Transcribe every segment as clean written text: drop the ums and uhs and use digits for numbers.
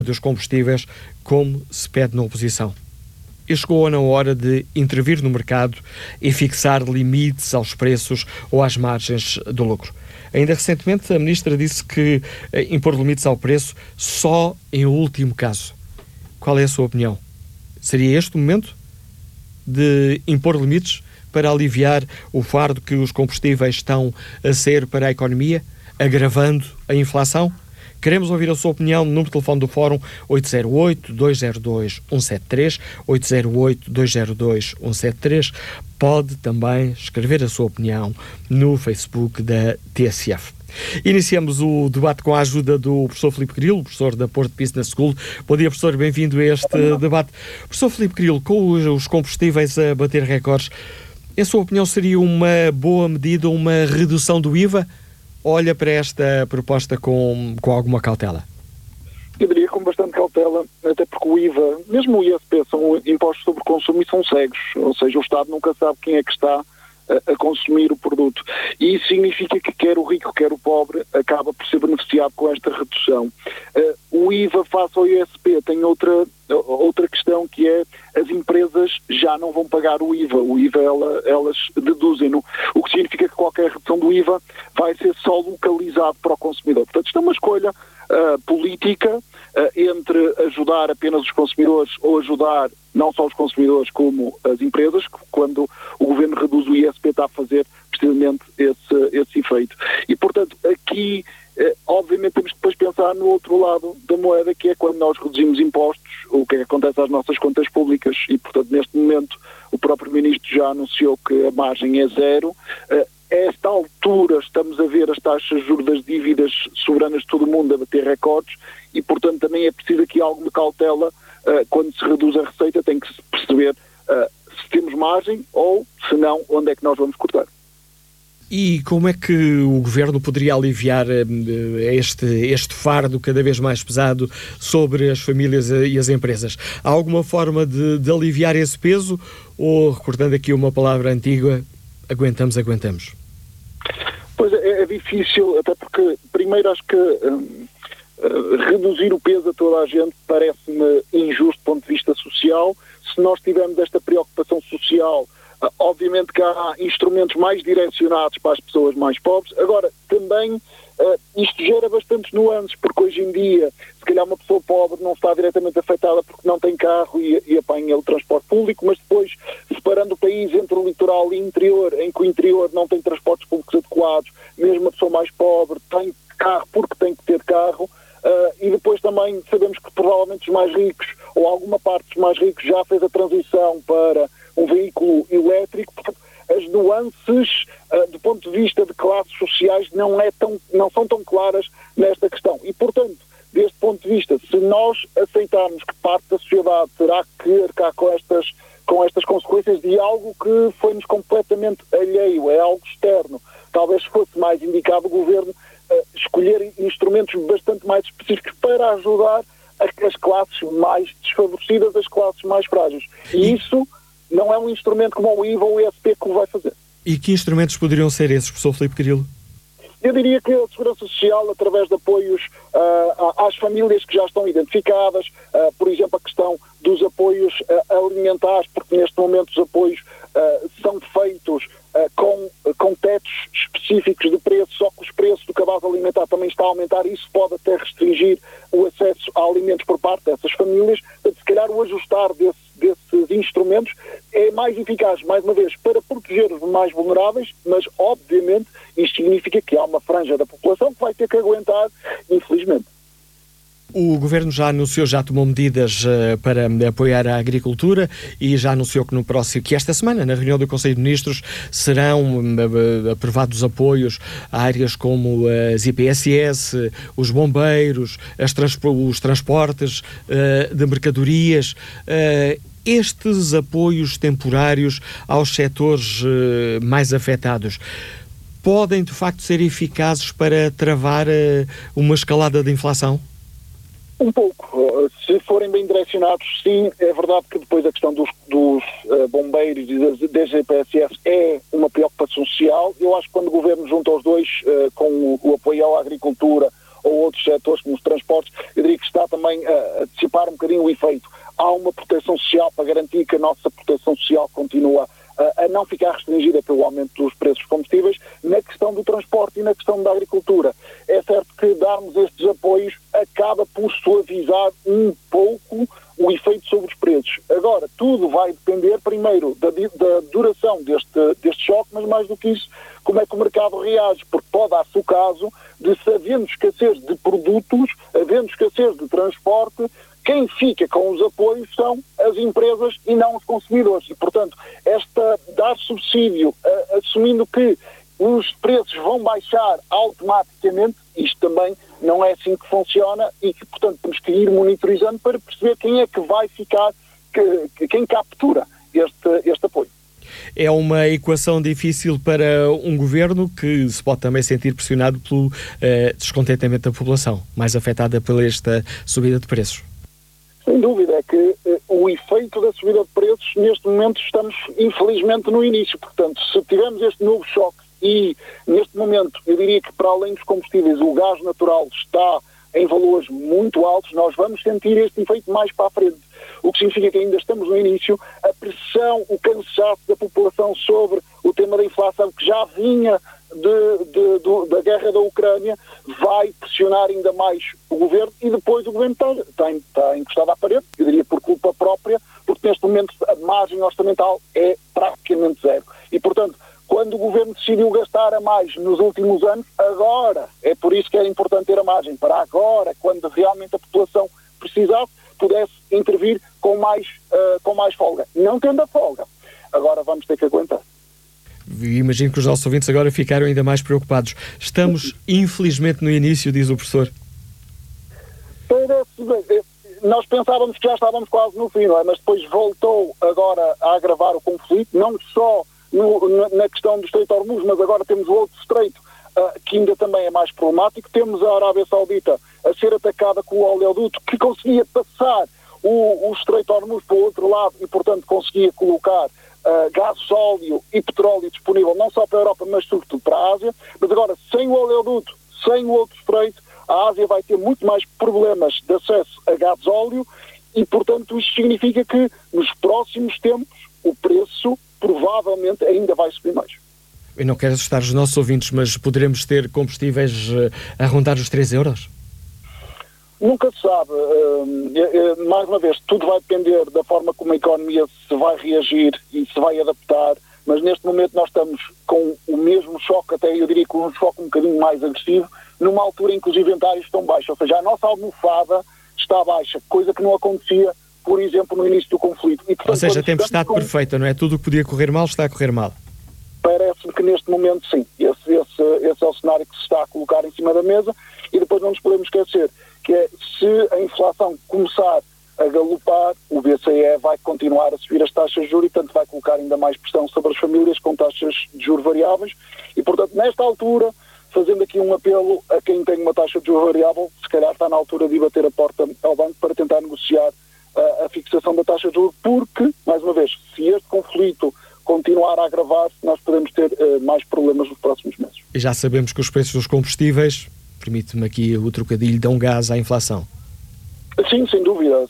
dos combustíveis, como se pede na oposição. E chegou na hora de intervir no mercado e fixar limites aos preços ou às margens do lucro. Ainda recentemente a Ministra disse que impor limites ao preço só em último caso. Qual é a sua opinião? Seria este o momento de impor limites para aliviar o fardo que os combustíveis estão a ser para a economia, agravando a inflação? Queremos ouvir a sua opinião no número de telefone do Fórum 808-202-173, 808-202-173. Pode também escrever a sua opinião no Facebook da TSF. Iniciamos o debate com a ajuda do professor Filipe Grilo, professor da Porto Business School. Bom dia, professor, bem-vindo a este debate. Professor Filipe Grilo, com os combustíveis a bater recordes, em sua opinião seria uma boa medida uma redução do IVA? Olha para esta proposta com alguma cautela? Eu diria com bastante cautela, até porque o IVA, mesmo o ISP, são impostos sobre consumo e são cegos, ou seja, o Estado nunca sabe quem é que está a consumir o produto. E isso significa que quer o rico, quer o pobre, acaba por ser beneficiado com esta redução. O IVA face ao ISP tem outra questão, que é as empresas já não vão pagar o IVA. O IVA elas deduzem-no, o que significa que qualquer redução do IVA vai ser só localizado para o consumidor. Portanto, isto é uma escolha política entre ajudar apenas os consumidores ou ajudar não só os consumidores como as empresas, que quando o Governo reduz o ISP está a fazer precisamente esse efeito. E, portanto, aqui, obviamente, temos que depois pensar no outro lado da moeda, que é quando nós reduzimos impostos, o que é que acontece às nossas contas públicas e, portanto, neste momento, o próprio Ministro já anunciou que a margem é zero. A esta altura estamos a ver as taxas de juros das dívidas soberanas de todo o mundo a bater recordes e, portanto, também é preciso aqui alguma cautela. Quando se reduz a receita tem que se perceber se temos margem ou, se não, onde é que nós vamos cortar. E como é que o Governo poderia aliviar este fardo cada vez mais pesado sobre as famílias e as empresas? Há alguma forma de aliviar esse peso ou, recordando aqui uma palavra antiga, aguentamos? Pois é difícil, até porque primeiro acho que reduzir o peso a toda a gente parece-me injusto do ponto de vista social. Se nós tivermos esta preocupação social, obviamente que há instrumentos mais direcionados para as pessoas mais pobres. Agora, também isto gera bastantes nuances, porque hoje em dia, se calhar uma pessoa pobre não está diretamente afetada porque não tem carro e apanha o transporte público, mas depois, separando o país entre o litoral e o interior, em que o interior não tem transportes públicos adequados, mesmo a pessoa mais pobre tem carro porque tem que ter carro. E depois também sabemos que provavelmente os mais ricos, ou alguma parte dos mais ricos, já fez a transição para um veículo elétrico. Portanto, as nuances do ponto de vista de classes sociais não são tão claras nesta questão. E, portanto, deste ponto de vista, se nós aceitarmos que parte da sociedade terá que arcar com estas consequências de algo que foi-nos completamente alheio, é algo externo, talvez fosse mais indicado o Governo escolher instrumentos bastante mais específicos para ajudar as classes mais desfavorecidas, as classes mais frágeis. E isso não é um instrumento como o IVA ou o ISP que o vai fazer. E que instrumentos poderiam ser esses, professor Filipe Grilo? Eu diria que a Segurança Social, através de apoios às famílias que já estão identificadas, por exemplo, a questão dos apoios alimentares, porque neste momento os apoios são feitos com tetos específicos de preço, só que os preços do cabaz alimentar também está a aumentar e isso pode até restringir o acesso a alimentos por parte dessas famílias. Portanto, se calhar o ajustar desses instrumentos é mais eficaz, mais uma vez, para proteger os mais vulneráveis, mas obviamente isto significa que há uma franja da população que vai ter que aguentar, infelizmente. O Governo já anunciou, já tomou medidas para apoiar a agricultura e já anunciou que esta semana, na reunião do Conselho de Ministros, serão aprovados apoios a áreas como as IPSS, os bombeiros, os transportes de mercadorias. Estes apoios temporários aos setores mais afetados podem, de facto, ser eficazes para travar uma escalada de inflação? Um pouco. Se forem bem direcionados, sim. É verdade que depois a questão dos bombeiros e das GPSF é uma preocupação social. Eu acho que quando o Governo junta os dois, com o apoio à agricultura ou outros setores como os transportes, eu diria que está também a dissipar um bocadinho o efeito. Há uma proteção social para garantir que a nossa proteção social continua a não ficar restringida pelo aumento dos preços dos combustíveis na questão do transporte e na questão da agricultura. É certo que darmos estes apoios acaba por suavizar um pouco o efeito sobre os preços. Agora, tudo vai depender, primeiro, da duração deste choque, mas mais do que isso, como é que o mercado reage, porque pode dar-se o caso de, se havendo escassez de produtos, havendo escassez de transporte, quem fica com os apoios são as empresas e não os consumidores. E, portanto, dar subsídio, assumindo que os preços vão baixar automaticamente, isto também não é assim que funciona e que, portanto, temos que ir monitorizando para perceber quem é que vai ficar, quem captura este apoio. É uma equação difícil para um governo que se pode também sentir pressionado pelo descontentamento da população, mais afetada pela esta subida de preços. Sem dúvida, é que o efeito da subida de preços, neste momento, estamos infelizmente no início. Portanto, se tivermos este novo choque e, neste momento, eu diria que para além dos combustíveis, o gás natural está em valores muito altos, nós vamos sentir este efeito mais para a frente. O que significa que ainda estamos no início, a pressão, o cansaço da população sobre o tema da inflação, que já vinha da guerra da Ucrânia, vai pressionar ainda mais o governo e depois o governo está encostado à parede, eu diria por culpa própria, porque neste momento a margem orçamental é praticamente zero. E, portanto, quando o governo decidiu gastar a mais nos últimos anos, agora, é por isso que é importante ter a margem, para agora, quando realmente a população precisasse, pudesse intervir com mais folga. Não tendo a folga, agora vamos ter que aguentar. Imagino que os nossos ouvintes agora ficaram ainda mais preocupados. Estamos, infelizmente, no início, diz o professor. Nós pensávamos que já estávamos quase no fim, não é? Mas depois voltou agora a agravar o conflito, não só na questão do Estreito de Hormuz, mas agora temos o outro estreito, que ainda também é mais problemático. Temos a Arábia Saudita a ser atacada com o oleoduto, que conseguia passar o Estreito de Hormuz para o outro lado e, portanto, conseguia colocar gás óleo e petróleo disponível não só para a Europa, mas sobretudo para a Ásia. Mas agora, sem o oleoduto, sem o outro estreito, a Ásia vai ter muito mais problemas de acesso a gás óleo e, portanto, isto significa que nos próximos tempos o preço provavelmente ainda vai subir mais. Eu não quero assustar os nossos ouvintes, mas poderemos ter combustíveis a rondar os 3 euros? Nunca se sabe. Mais uma vez, tudo vai depender da forma como a economia se vai reagir e se vai adaptar, mas neste momento nós estamos com o mesmo choque, até eu diria que um choque um bocadinho mais agressivo, numa altura em que os inventários estão baixos, ou seja, a nossa almofada está baixa, coisa que não acontecia, por exemplo, no início do conflito. E, portanto, ou seja, a tempestade perfeita, não é? Tudo o que podia correr mal está a correr mal. Parece-me que neste momento sim, esse é o cenário que se está a colocar em cima da mesa e depois não nos podemos esquecer que é, se a inflação começar a galopar, o BCE vai continuar a subir as taxas de juros e, portanto, vai colocar ainda mais pressão sobre as famílias com taxas de juros variáveis e, portanto, nesta altura, fazendo aqui um apelo a quem tem uma taxa de juros variável, se calhar está na altura de bater a porta ao banco para tentar negociar a fixação da taxa de juros, porque, mais uma vez, se este conflito continuar a agravar-se, nós podemos ter mais problemas nos próximos meses. E já sabemos que os preços dos combustíveis, permite-me aqui o trocadilho, dão gás à inflação. Sim, sem dúvida,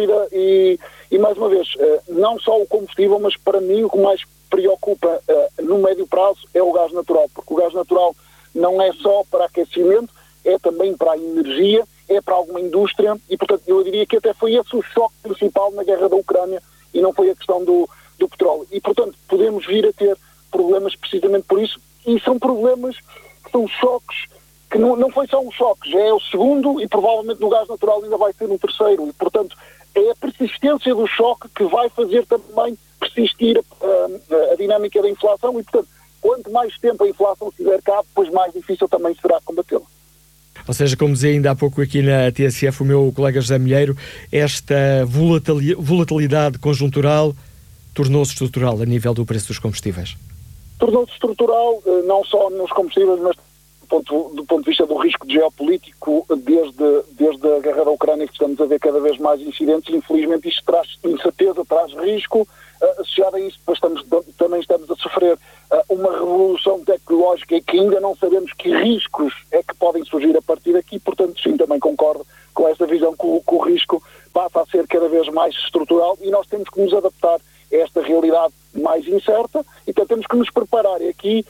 e mais uma vez, não só o combustível, mas para mim o que mais preocupa no médio prazo é o gás natural, porque o gás natural não é só para aquecimento, é também para a energia, é para alguma indústria e, portanto, eu diria que até foi esse o choque principal na guerra da Ucrânia e não foi a questão do petróleo. E, portanto, podemos vir a ter problemas precisamente por isso e são problemas que são choques que não foi só um choque, já é o segundo e provavelmente no gás natural ainda vai ser um terceiro e, portanto, é a persistência do choque que vai fazer também persistir a dinâmica da inflação e, portanto, quanto mais tempo a inflação estiver cá, depois mais difícil também será combatê-la. Ou seja, como dizia ainda há pouco aqui na TSF o meu colega José Milheiro, esta volatilidade conjuntural tornou-se estrutural a nível do preço dos combustíveis? Tornou-se estrutural, não só nos combustíveis, mas do ponto de vista do risco geopolítico, desde a guerra da Ucrânia, que estamos a ver cada vez mais incidentes, e infelizmente isto traz incerteza, traz risco. Associado a isso, depois também estamos a sofrer uma revolução tecnológica e que ainda não sabemos que riscos é que podem surgir a partir daqui. Portanto, sim, também concordo com esta visão que o risco passa a ser cada vez mais estrutural e nós temos que nos adaptar a esta realidade mais incerta e então temos que nos preparar. E aqui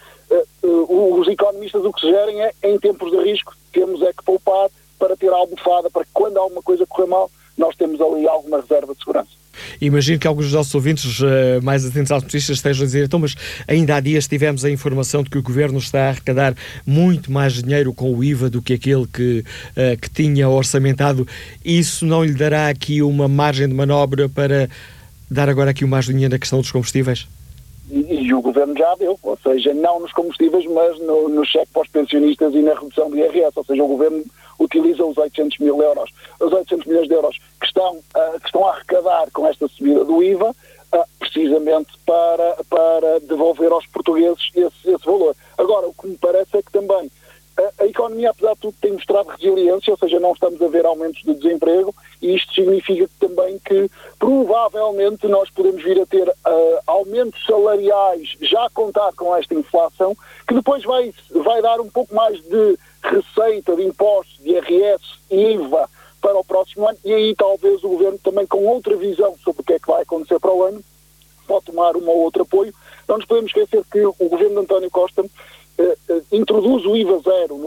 os economistas o que sugerem é, em tempos de risco, temos é que poupar para ter a almofada, para que quando alguma coisa correr mal, nós temos ali alguma reserva de segurança. Imagino que alguns dos nossos ouvintes mais atentos às notícias estejam a dizer, então, mas ainda há dias tivemos a informação de que o Governo está a arrecadar muito mais dinheiro com o IVA do que aquele que tinha orçamentado. Isso não lhe dará aqui uma margem de manobra para dar agora aqui mais dinheiro na questão dos combustíveis? E o Governo já deu, ou seja, não nos combustíveis, mas no cheque para os pensionistas e na redução do IRS, ou seja, o Governo utiliza os 800 mil euros, os 800 milhões de euros que estão a arrecadar com esta subida do IVA, precisamente para devolver aos portugueses esse valor. Agora, o que me parece é que também a economia, apesar de tudo, tem mostrado resiliência, ou seja, não estamos a ver aumentos de desemprego, e isto significa também que provavelmente nós podemos vir a ter aumentos salariais já a contar com esta inflação, que depois vai dar um pouco mais de receita de impostos, de IRS e IVA para o próximo ano, e aí talvez o Governo também com outra visão sobre o que é que vai acontecer para o ano, pode tomar um ou outro apoio. Não nos podemos esquecer que o Governo de António Costa introduz o IVA zero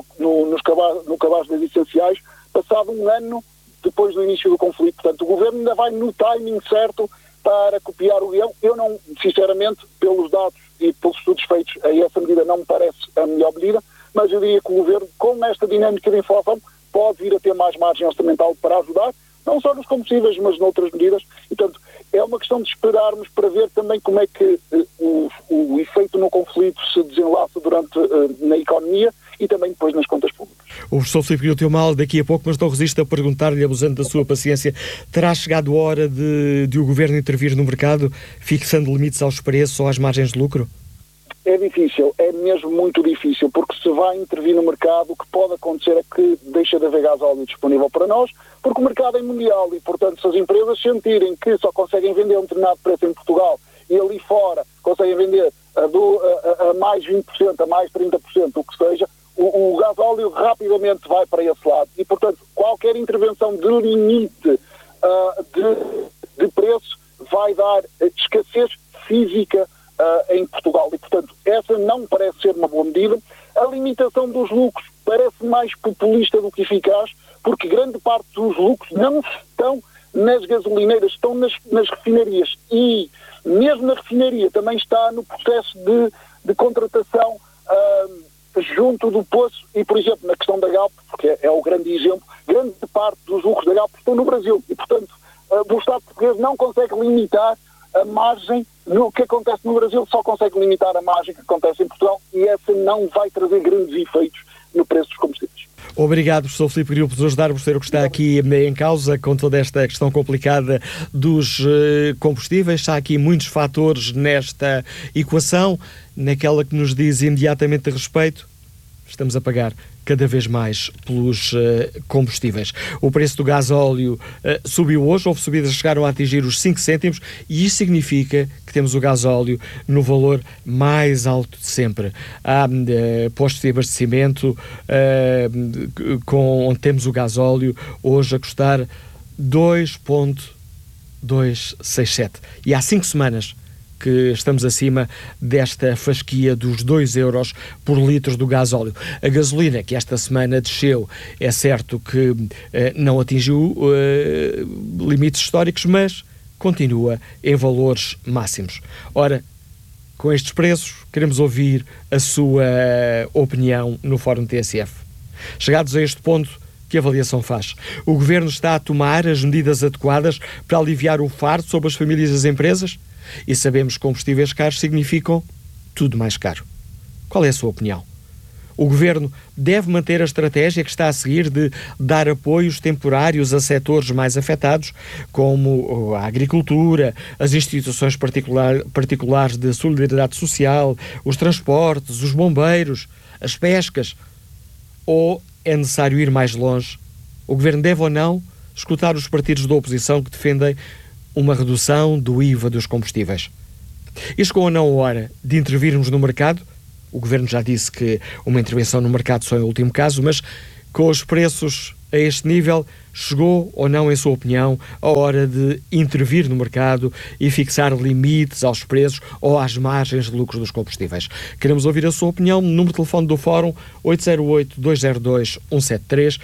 no cabaz das essenciais, passado um ano depois do início do conflito. Portanto, o Governo ainda vai no timing certo para copiar o guião. Eu não, sinceramente, pelos dados e pelos estudos feitos, essa medida não me parece a melhor medida, mas eu diria que o Governo, com esta dinâmica de inflação, pode vir a ter mais margem orçamental para ajudar, não só nos combustíveis, mas noutras medidas. E, portanto, é uma questão de esperarmos para ver também como é que o efeito no conflito se desenlaça na economia e também depois nas contas públicas. O professor Filipe Guilherme Teumal daqui a pouco, mas não resisto a perguntar-lhe, abusando da sua paciência, terá chegado a hora de o Governo intervir no mercado, fixando limites aos preços ou às margens de lucro? É difícil, é mesmo muito difícil, porque se vai intervir no mercado, o que pode acontecer é que deixa de haver gás óleo disponível para nós, porque o mercado é mundial e, portanto, se as empresas sentirem que só conseguem vender a um determinado preço em Portugal e ali fora conseguem vender a mais 20%, a mais 30%, o que seja, o gás óleo rapidamente vai para esse lado. E, portanto, qualquer intervenção de limite de preço vai dar escassez física em Portugal e, portanto, essa não me parece ser uma boa medida. A limitação dos lucros parece mais populista do que eficaz, porque grande parte dos lucros não estão nas gasolineiras, estão nas refinarias e mesmo na refinaria também está no processo de contratação junto do poço e, por exemplo, na questão da Galp, porque é o grande exemplo, grande parte dos lucros da Galp estão no Brasil e, portanto, o Estado português não consegue limitar a margem no que acontece no Brasil, só consegue limitar a margem que acontece em Portugal e essa não vai trazer grandes efeitos no preço dos combustíveis. Obrigado, professor Filipe Guilherme, por nos ajudar a perceber o que está aqui em causa com toda esta questão complicada dos combustíveis. Há aqui muitos fatores nesta equação, naquela que nos diz imediatamente a respeito. Estamos a pagar cada vez mais pelos combustíveis. O preço do gasóleo subiu hoje, houve subidas que chegaram a atingir os 5 cêntimos e isso significa que temos o gasóleo no valor mais alto de sempre. Há postos de abastecimento onde temos o gasóleo hoje a custar 2,267. E há 5 semanas que estamos acima desta fasquia dos 2 euros por litro do gasóleo. A gasolina, que esta semana desceu, é certo que não atingiu limites históricos, mas continua em valores máximos. Ora, com estes preços, queremos ouvir a sua opinião no Fórum TSF. Chegados a este ponto, que avaliação faz? O Governo está a tomar as medidas adequadas para aliviar o fardo sobre as famílias e as empresas? E sabemos que combustíveis caros significam tudo mais caro. Qual é a sua opinião? O Governo deve manter a estratégia que está a seguir de dar apoios temporários a setores mais afetados, como a agricultura, as instituições particulares de solidariedade social, os transportes, os bombeiros, as pescas? ou é necessário ir mais longe? O Governo deve ou não escutar os partidos da oposição que defendem uma redução do IVA dos combustíveis? E chegou ou não a hora de intervirmos no mercado? O Governo já disse que uma intervenção no mercado só é o último caso, mas com os preços a este nível, chegou ou não, em sua opinião, a hora de intervir no mercado e fixar limites aos preços ou às margens de lucro dos combustíveis? Queremos ouvir a sua opinião. Número de telefone do Fórum 808-202-173,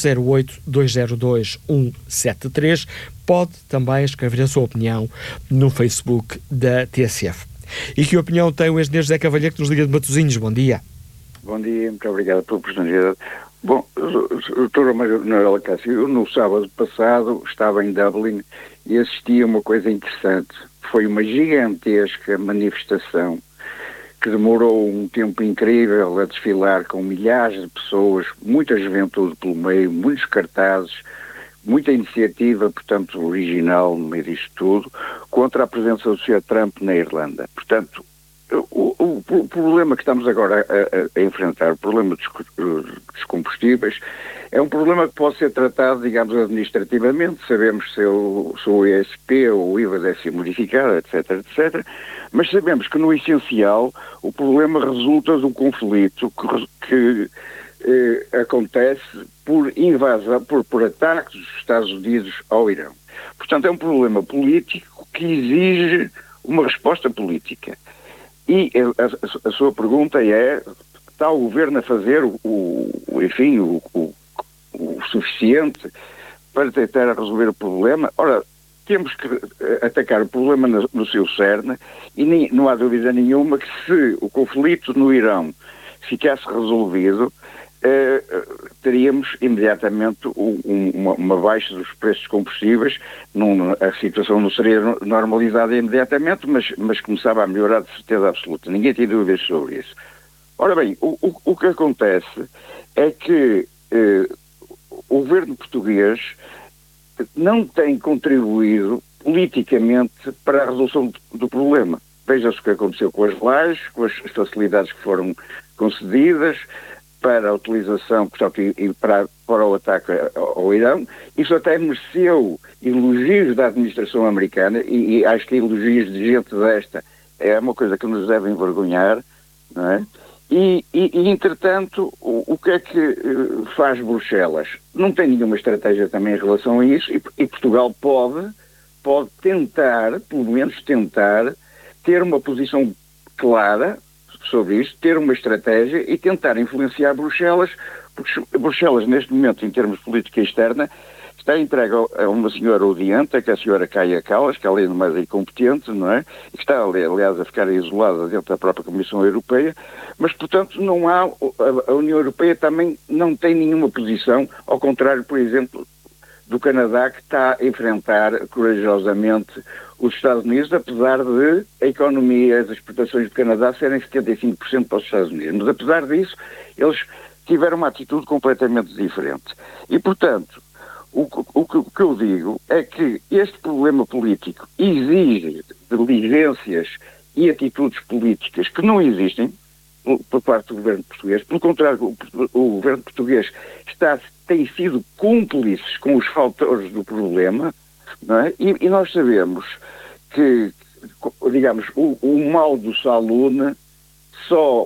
808-202-173. Pode também escrever a sua opinião no Facebook da TSF. E que opinião tem o engenheiro José Cavalheiro, que nos liga de Matosinhos? Bom dia. Bom dia, muito obrigado pela oportunidade. Bom, doutora Manuela Cássio, eu no sábado passado estava em Dublin e assisti a uma coisa interessante. Foi uma gigantesca manifestação que demorou um tempo incrível a desfilar, com milhares de pessoas, muita juventude pelo meio, muitos cartazes, muita iniciativa, portanto, original no meio disto tudo, contra a presença do Sr. Trump na Irlanda. Portanto, o problema que estamos agora a enfrentar, o problema dos combustíveis, é um problema que pode ser tratado, digamos, administrativamente. Sabemos se o ESP ou o IVA deve ser modificado, etc., etc., mas sabemos que, no essencial, o problema resulta de um conflito que acontece por invasão, por ataques dos Estados Unidos ao Irão. Portanto, é um problema político que exige uma resposta política. E a sua pergunta é: está o Governo a fazer o suficiente para tentar resolver o problema? Ora, temos que atacar o problema no seu cerne e não há dúvida nenhuma que, se o conflito no Irão ficasse resolvido, teríamos imediatamente uma baixa dos preços dos combustíveis. A situação não seria normalizada imediatamente, mas começava a melhorar de certeza absoluta. Ninguém tem dúvidas sobre isso. Ora bem, o que acontece é que o governo português não tem contribuído politicamente para a resolução do problema. Veja-se o que aconteceu com as lajes, com as facilidades que foram concedidas para a utilização, portanto, e para o ataque ao Irão. Isso até mereceu elogios da administração americana, e acho que elogios de gente desta é uma coisa que nos deve envergonhar, não é? E entretanto, o que é que faz Bruxelas? Não tem nenhuma estratégia também em relação a isso, e Portugal pode tentar, pelo menos tentar, ter uma posição clara sobre isto, ter uma estratégia e tentar influenciar Bruxelas, porque Bruxelas, neste momento, em termos de política externa, está entregue a uma senhora odianta, que é a senhora Kaja Kallas, que além de mais é incompetente, não é? E que está, aliás, a ficar isolada dentro da própria Comissão Europeia, mas, portanto, não há, a União Europeia também não tem nenhuma posição, ao contrário, por exemplo, do Canadá, que está a enfrentar corajosamente os Estados Unidos, apesar de a economia, as exportações do Canadá serem 75% para os Estados Unidos. Mas, apesar disso, eles tiveram uma atitude completamente diferente. E, portanto, o que eu digo é que este problema político exige diligências e atitudes políticas que não existem por parte do governo português. Pelo contrário, o governo português tem sido cúmplices com os fatores do problema, não é? E nós sabemos que, digamos, o mal do saloon, só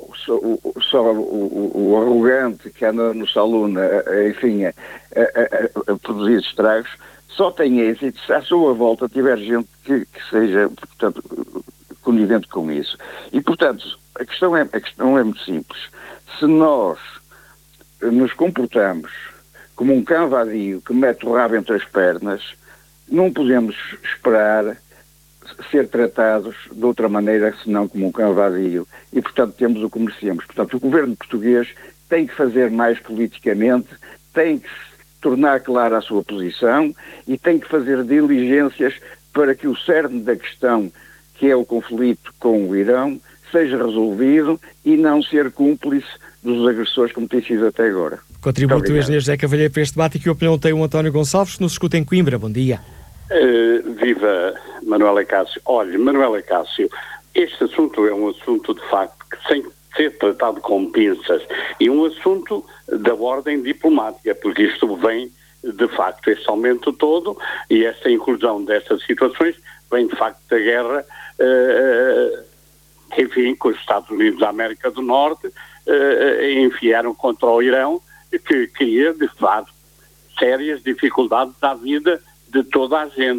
o arrogante que anda no saloon, enfim, a produzir estragos, só tem êxito se à sua volta tiver gente que seja, portanto, conivente com isso. E, portanto, a questão é muito simples. Se nós nos comportamos como um cão vadio que mete o rabo entre as pernas, não podemos esperar ser tratados de outra maneira senão como um cão vadio. E, portanto, temos o que merecemos. Portanto, o governo português tem que fazer mais politicamente, tem que tornar clara a sua posição e tem que fazer diligências para que o cerne da questão, que é o conflito com o Irão, seja resolvido e não ser cúmplice dos agressores como tem sido até agora. Contributo o engenheiro José Cavalheiro para este debate. E que opinião tem o António Gonçalves, que nos escuta em Coimbra? Bom dia. Viva Manuela Cássio. Olha, Manuela Cássio, este assunto é um assunto de facto que ser tratado com pinças, e um assunto da ordem diplomática, porque isto vem, de facto, este aumento todo e esta inclusão destas situações vem, de facto, da guerra, enfim, com os Estados Unidos da América do Norte, enfiaram contra o Irão, que cria, de facto, sérias dificuldades à vida de toda a gente.